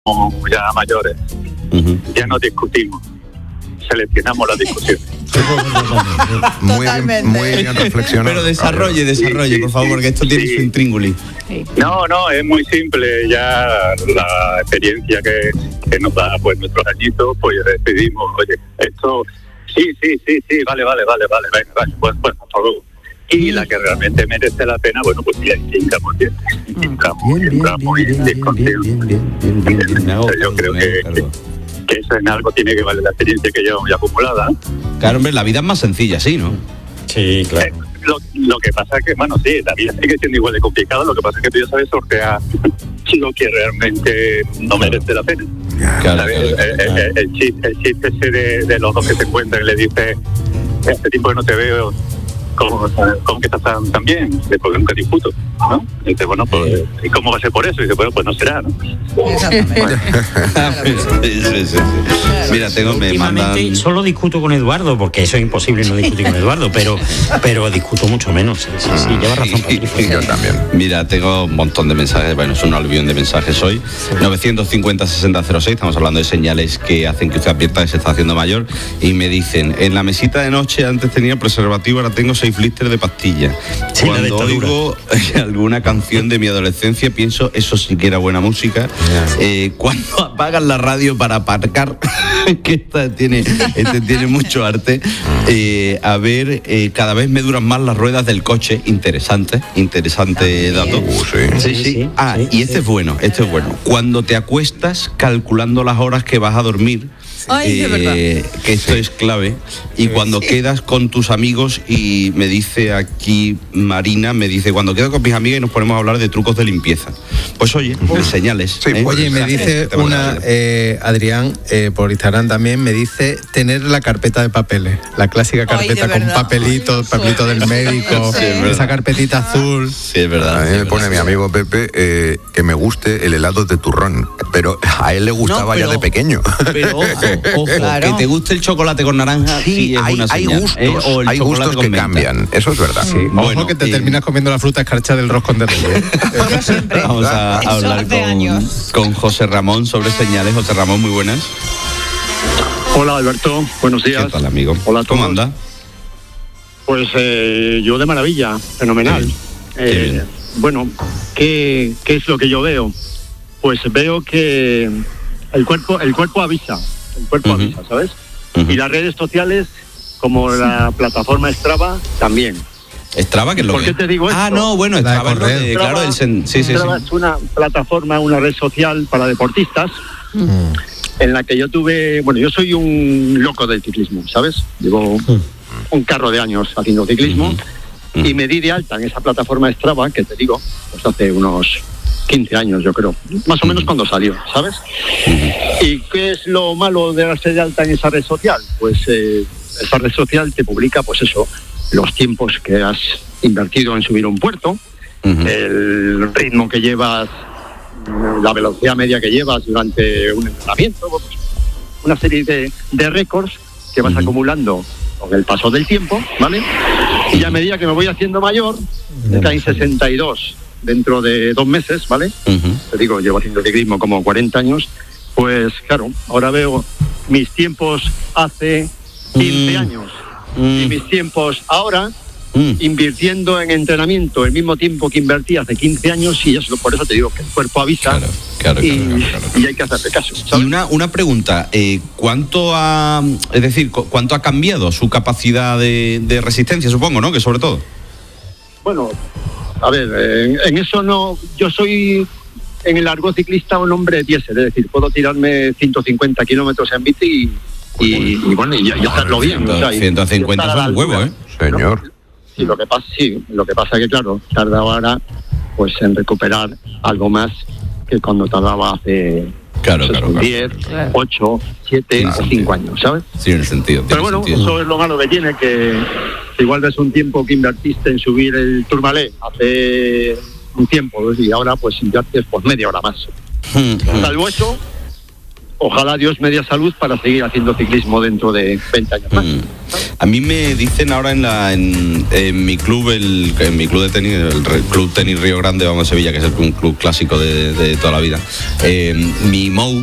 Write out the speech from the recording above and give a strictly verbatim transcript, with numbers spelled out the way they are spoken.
ya mayores, uh-huh. ya no discutimos, seleccionamos las discusiones. Muy bien, muy bien reflexionado. Pero desarrolle, desarrolle, sí, sí, por favor, sí, que esto tiene sí. su intríngulis. No, no, es muy simple. Ya la experiencia que, que nos da pues nuestros añitos, pues decidimos, oye, esto, sí, sí, sí, sí, vale, vale, vale, vale, venga, vale, pues, pues, por luego. Y la que realmente merece la pena, bueno, pues ya entramos bien, entramos, entramos y descontinuamos. Yo creo que, que, que eso en algo tiene que valer la experiencia que llevamos ya acumulada. Claro, hombre, la vida es más sencilla, sí, ¿no? Sí, claro. Eh, lo, lo que pasa es que, bueno, sí, la vida sigue siendo igual de complicada, lo que pasa es que tú ya sabes sortear lo que realmente no merece la pena. Claro, claro, el, claro, claro. El, el, chiste, el chiste ese de, de los dos que se encuentran y le dice, este tipo que no te veo, ¿Cómo, ¿Cómo que estás tan, tan bien? Porque nunca discuto, ¿no? Y dice, bueno, pues, ¿y cómo va a ser por eso? Y dice, bueno, pues no será, ¿no? Exactamente. sí, sí, sí. Mira, tengo, me Últimamente mandan... solo discuto con Eduardo, porque eso es imposible no discutir con Eduardo, pero, pero discuto mucho menos. Sí, sí, sí, lleva razón, Patricio. Yo también. Mira, tengo un montón de mensajes, bueno, es un aluvión de mensajes hoy. novecientos cincuenta sesenta cero seis, estamos hablando de señales que hacen que usted advierta que se está haciendo mayor, y me dicen, en la mesita de noche antes tenía preservativo, ahora tengo seis blisters de pastillas. Sí, cuando oigo alguna canción de mi adolescencia pienso, eso sí que era buena música. Eh, cuando apagan la radio para aparcar, que esta tiene, este tiene mucho arte. Eh, a ver, eh, cada vez me duran más las ruedas del coche. Interesante, interesante dato. Uh, sí. Sí, sí. sí ah, sí, y este sí. es bueno, este es bueno. Cuando te acuestas calculando las horas que vas a dormir. Ay, eh, que esto es clave, y cuando quedas con tus amigos, y me dice aquí Marina, me dice, cuando quedo con mis amigas y nos ponemos a hablar de trucos de limpieza, pues oye, uh-huh. señales. Sí, ¿eh? Oye, me dice una, eh, Adrián, eh, por Instagram también, me dice tener la carpeta de papeles, la clásica carpeta Ay, con papelitos, papelito del médico, sí, esa carpetita azul. Sí, es verdad. A mí sí, me pone mi amigo Pepe eh, que me guste el helado de turrón, pero a él le gustaba no, pero, ya de pequeño. Pero ojo, ojo, claro. Que te guste el chocolate con naranja, sí, sí es hay, una hay señal, gustos, ¿eh? O el hay gustos que menta. Cambian, eso es verdad. Sí. Bueno, ojo que te y... terminas comiendo la fruta escarcha del roscón de Reyes. Yo siempre. Vamos a, a hablar con, con José Ramón sobre señales. José Ramón, muy buenas. Hola, Alberto, buenos días. ¿Qué tal, amigo? Hola, ¿cómo anda? Pues eh, yo de maravilla, fenomenal. Qué bien. Eh, bueno, ¿qué, ¿qué es lo que yo veo? Pues veo que el cuerpo, el cuerpo avisa. El cuerpo uh-huh. avisa, ¿sabes? Uh-huh. Y las redes sociales, como la plataforma Strava, también. ¿Strava? ¿Qué es lo ¿Por que? qué te digo esto? Ah, no, bueno, Strava, Strava, de, Strava, claro, el sen, sí, sí, Strava sí. es una plataforma, una red social para deportistas, uh-huh. en la que yo tuve, bueno, yo soy un loco del ciclismo, ¿sabes? Llevo uh-huh. un carro de años haciendo ciclismo, uh-huh. y me di de alta en esa plataforma Strava, que te digo, pues hace unos quince años, yo creo, más o menos cuando salió, ¿sabes? ¿Y qué es lo malo de darse de alta en esa red social? Pues eh, esa red social te publica, pues eso, los tiempos que has invertido en subir un puerto, uh-huh. el ritmo que llevas, la velocidad media que llevas durante un entrenamiento, pues una serie de, de récords que vas uh-huh. acumulando con el paso del tiempo, ¿vale? Y a medida que me voy haciendo mayor, me caen sesenta y dos dentro de dos meses, ¿vale? Uh-huh. Te digo, llevo haciendo ciclismo como cuarenta años, pues claro, ahora veo mis tiempos hace quince uh-huh. años uh-huh. y mis tiempos ahora, uh-huh. invirtiendo en entrenamiento el mismo tiempo que invertí hace quince años, y eso, por eso te digo que el cuerpo avisa. Claro, claro, y, claro, claro, claro. y hay que hacerle caso, ¿sabes? Y una, una pregunta, eh, ¿cuánto ha, es decir, cuánto ha cambiado su capacidad de, de resistencia, supongo, ¿no? Que sobre todo. Bueno, a ver, en, en eso no, yo soy en el largo ciclista un hombre diésel, es decir, puedo tirarme ciento cincuenta kilómetros en bici y, y, y bueno, y, y hacerlo bien. ciento, o sea, ciento cincuenta y, son un huevo, ¿eh? Señor. ¿No? Sí, lo que pasa, sí, lo que pasa es que, claro, tarda ahora pues en recuperar algo más que cuando tardaba hace claro, claro, claro. diez, ocho, siete o cinco años, ¿sabes? Sí, en el sentido. Pero bueno, sentido. Eso es lo malo que tiene, que igual ves un tiempo que invertiste en subir el Tourmalet hace un tiempo y ahora pues inviertes pues media hora más. Hmm. Salvo eso, ojalá Dios me dé salud para seguir haciendo ciclismo dentro de veinte años más. Mm. A mí me dicen ahora en la en, en mi club, el en mi club de tenis, el Club Tenis Río Grande, vamos a Sevilla, que es el, un club clásico de, de toda la vida. Eh, mi Mou,